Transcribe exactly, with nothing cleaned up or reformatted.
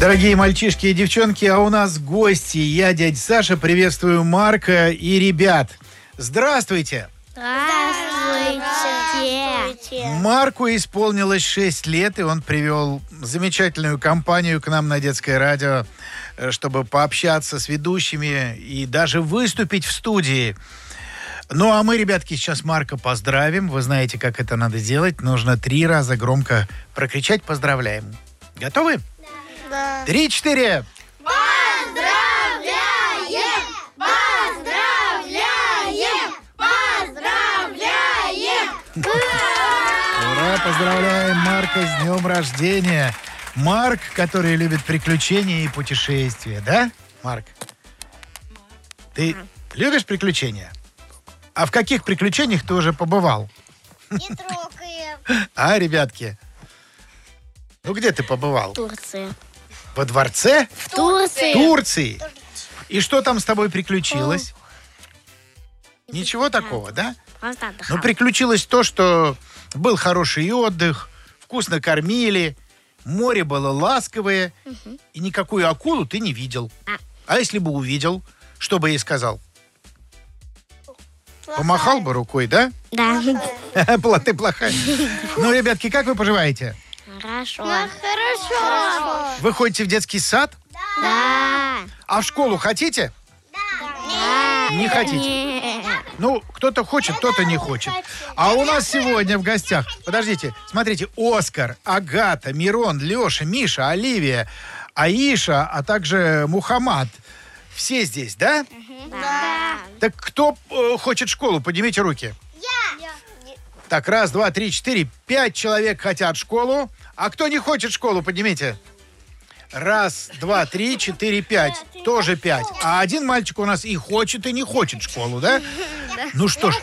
Дорогие мальчишки и девчонки, а у нас гости. Я, дядя Саша, приветствую Марка и ребят. Здравствуйте! Здравствуйте! Марку исполнилось шесть лет, и он привел замечательную компанию к нам на детское радио, чтобы пообщаться с ведущими и даже выступить в студии. Ну, а мы, ребятки, сейчас Марка поздравим. Вы знаете, как это надо делать. Нужно три раза громко прокричать «Поздравляем». Готовы? Да. Три-четыре. Поздравляем! Поздравляем! Поздравляем! Ура, поздравляем Марка с днем рождения. Марк, который любит приключения и путешествия, да, Марк? Ты любишь приключения? А в каких приключениях ты уже побывал? Не трогаем. А, ребятки? Ну, где ты побывал? Турция. Во дворце? В Турции. Турции. И что там с тобой приключилось? Ничего такого, да? Просто отдыхал. Ну, приключилось то, что был хороший отдых, вкусно кормили, море было ласковое, и никакую акулу ты не видел. А. А если бы увидел, что бы ей сказал? Помахал бы рукой, да? Да. Была ты плохая. Ну, ребятки, как вы поживаете? Хорошо. Хорошо. Вы ходите в детский сад? Да. А в школу хотите? Да. Не хотите? Нет. Ну, кто-то хочет, кто-то не хочет. А у нас сегодня в гостях, подождите, смотрите, Оскар, Агата, Мирон, Леша, Миша, Оливия, Аиша, а также Мухаммад. Все здесь, да? Да. Так кто э, хочет в школу? Поднимите руки. Я. Так, раз, два, три, четыре, пять человек хотят в школу. А кто не хочет в школу? Поднимите. Раз, два, три, четыре, пять. Тоже пять. А один мальчик у нас и хочет, и не хочет в школу, да? Ну что ж,